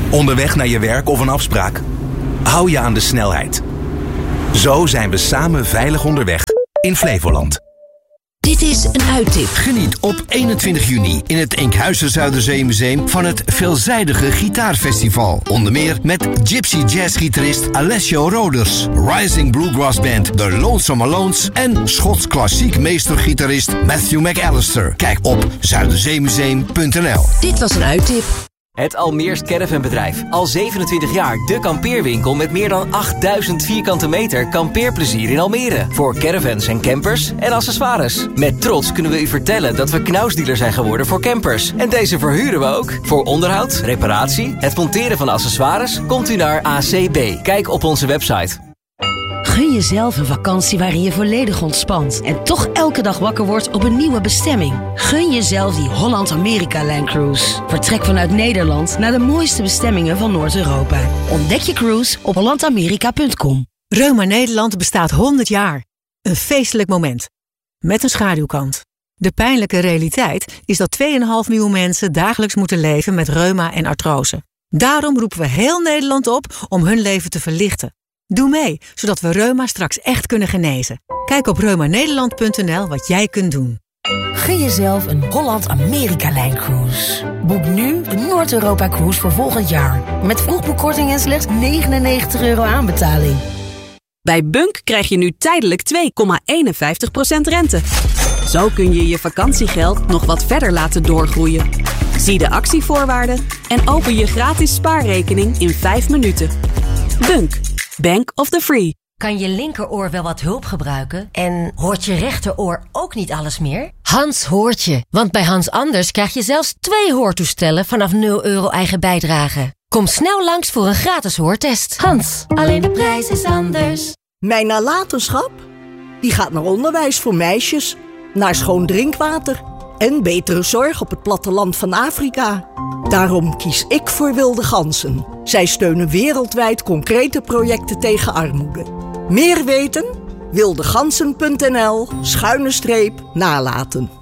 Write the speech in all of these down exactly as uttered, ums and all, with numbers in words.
Onderweg naar je werk of een afspraak? Hou je aan de snelheid. Zo zijn we samen veilig onderweg in Flevoland. Dit is een uittip. Geniet op eenentwintig juni in het Enkhuizen Zuiderzeemuseum van het veelzijdige gitaarfestival. Onder meer met gypsy jazzgitarist Alessio Roders, rising bluegrass band The Lonesome Alones en Schots klassiek meestergitarist Matthew McAllister. Kijk op zuiderzeemuseum punt n l. Dit was een uittip. Het Almeers Caravanbedrijf. Al zevenentwintig jaar de kampeerwinkel met meer dan achtduizend vierkante meter kampeerplezier in Almere. Voor caravans en campers en accessoires. Met trots kunnen we u vertellen dat we knausdealer zijn geworden voor campers. En deze verhuren we ook. Voor onderhoud, reparatie, het monteren van accessoires komt u naar A C B. Kijk op onze website. Gun jezelf een vakantie waarin je volledig ontspant en toch elke dag wakker wordt op een nieuwe bestemming. Gun jezelf die Holland-Amerika-Line Cruise. Vertrek vanuit Nederland naar de mooiste bestemmingen van Noord-Europa. Ontdek je cruise op holland amerika punt com. Reuma Nederland bestaat honderd jaar. Een feestelijk moment. Met een schaduwkant. De pijnlijke realiteit is dat twee komma vijf miljoen mensen dagelijks moeten leven met reuma en artrose. Daarom roepen we heel Nederland op om hun leven te verlichten. Doe mee, zodat we reuma straks echt kunnen genezen. Kijk op reuma nederland punt n l wat jij kunt doen. Gun jezelf een Holland-Amerika-Line Cruise. Boek nu een Noord-Europa-cruise voor volgend jaar. Met vroegboekkorting en slechts negenennegentig euro aanbetaling. Bij Bunk krijg je nu tijdelijk twee komma eenenvijftig procent rente. Zo kun je je vakantiegeld nog wat verder laten doorgroeien. Zie de actievoorwaarden en open je gratis spaarrekening in vijf minuten. Bunk. Bank of the Free. Kan je linkeroor wel wat hulp gebruiken? En hoort je rechteroor ook niet alles meer? Hans hoort je, want bij Hans Anders krijg je zelfs twee hoortoestellen vanaf nul euro eigen bijdrage. Kom snel langs voor een gratis hoortest. Hans, alleen de prijs is anders. Mijn nalatenschap? Die gaat naar onderwijs voor meisjes, naar schoon drinkwater en betere zorg op het platteland van Afrika. Daarom kies ik voor Wilde Ganzen. Zij steunen wereldwijd concrete projecten tegen armoede. Meer weten? wildegansen punt n l schuine streep nalaten.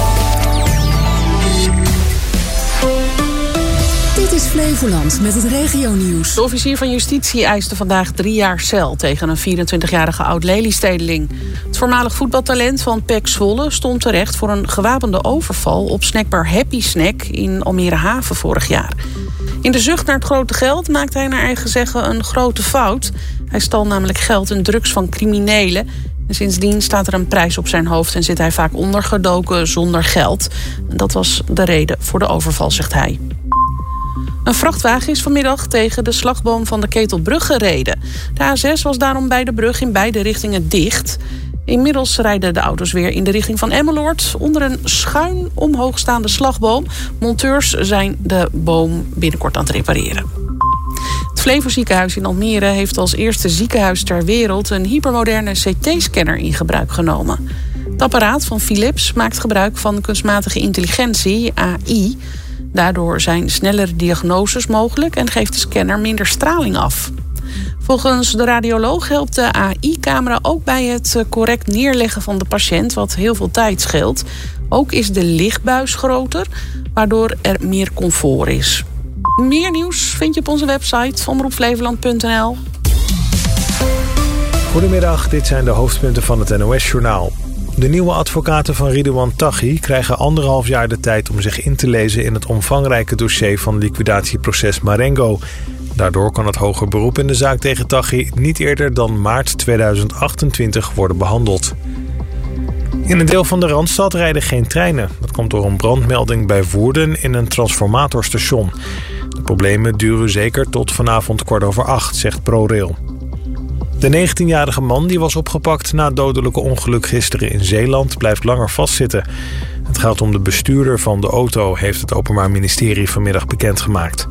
Dit is Flevoland met het regionieuws. De officier van justitie eiste vandaag drie jaar cel tegen een vierentwintigjarige oud-Lelystedeling. Het voormalig voetbaltalent van P E C Zwolle stond terecht voor een gewapende overval op snackbar Happy Snack in Almere Haven vorig jaar. In de zucht naar het grote geld maakte hij naar eigen zeggen een grote fout. Hij stal namelijk geld en drugs van criminelen. En sindsdien staat er een prijs op zijn hoofd en zit hij vaak ondergedoken zonder geld. En dat was de reden voor de overval, zegt hij. Een vrachtwagen is vanmiddag tegen de slagboom van de Ketelbrug gereden. De A zes was daarom bij de brug in beide richtingen dicht. Inmiddels rijden de auto's weer in de richting van Emmeloord onder een schuin omhoogstaande slagboom. Monteurs zijn de boom binnenkort aan het repareren. Het Flevo ziekenhuis in Almere heeft als eerste ziekenhuis ter wereld een hypermoderne C T-scanner in gebruik genomen. Het apparaat van Philips maakt gebruik van kunstmatige intelligentie, A I. Daardoor zijn snellere diagnoses mogelijk en geeft de scanner minder straling af. Volgens de radioloog helpt de A I-camera ook bij het correct neerleggen van de patiënt, wat heel veel tijd scheelt. Ook is de lichtbuis groter, waardoor er meer comfort is. Meer nieuws vind je op onze website omroep flevoland punt n l. Goedemiddag, dit zijn de hoofdpunten van het N O S-journaal. De nieuwe advocaten van Ridouan Taghi krijgen anderhalf jaar de tijd om zich in te lezen in het omvangrijke dossier van liquidatieproces Marengo. Daardoor kan het hoger beroep in de zaak tegen Taghi niet eerder dan maart tweeduizend achtentwintig worden behandeld. In een deel van de Randstad rijden geen treinen. Dat komt door een brandmelding bij Woerden in een transformatorstation. De problemen duren zeker tot vanavond kwart over acht, zegt ProRail. De negentienjarige man die was opgepakt na het dodelijke ongeluk gisteren in Zeeland blijft langer vastzitten. Het gaat om de bestuurder van de auto, heeft het Openbaar Ministerie vanmiddag bekendgemaakt.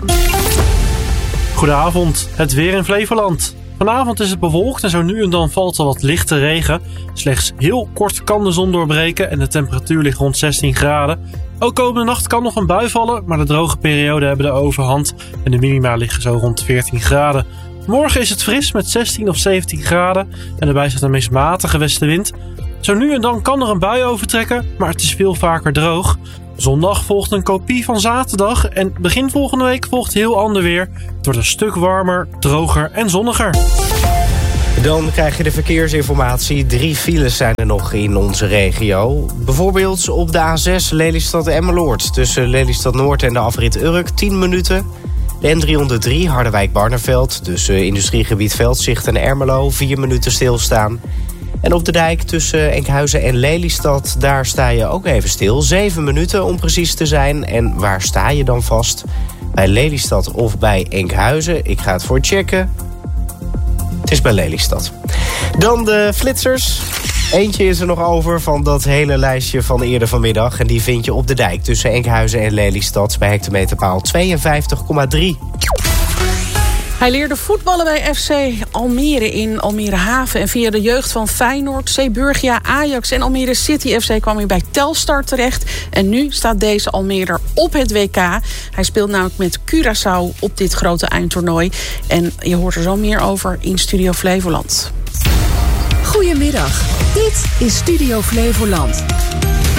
Goedenavond, het weer in Flevoland. Vanavond is het bewolkt en zo nu en dan valt er wat lichte regen. Slechts heel kort kan de zon doorbreken en de temperatuur ligt rond zestien graden. Ook komende nacht kan nog een bui vallen, maar de droge perioden hebben de overhand en de minima liggen zo rond veertien graden. Morgen is het fris met zestien of zeventien graden en erbij staat een meest matige westenwind. Zo nu en dan kan er een bui overtrekken, maar het is veel vaker droog. Zondag volgt een kopie van zaterdag en begin volgende week volgt heel ander weer. Het wordt een stuk warmer, droger en zonniger. Dan krijg je de verkeersinformatie. Drie files zijn er nog in onze regio. Bijvoorbeeld op de A zes Lelystad-Emmeloord. Tussen Lelystad-Noord en de afrit Urk, tien minuten. De N driehonderddrie Harderwijk-Barneveld. Tussen industriegebied Veldzicht en Ermelo, vier minuten stilstaan. En op de dijk tussen Enkhuizen en Lelystad, daar sta je ook even stil. Zeven minuten om precies te zijn. En waar sta je dan vast? Bij Lelystad of bij Enkhuizen? Ik ga het voor checken. Het is bij Lelystad. Dan de flitsers. Eentje is er nog over van dat hele lijstje van eerder vanmiddag. En die vind je op de dijk tussen Enkhuizen en Lelystad bij hectometerpaal tweeënvijftig komma drie. Hij leerde voetballen bij F C Almere in Almere Haven. En via de jeugd van Feyenoord, Zeeburgia, Ajax en Almere City F C kwam hij bij Telstar terecht. En nu staat deze Almerer op het W K. Hij speelt namelijk met Curaçao op dit grote eindtoernooi. En je hoort er zo meer over in Studio Flevoland. Goedemiddag, dit is Studio Flevoland.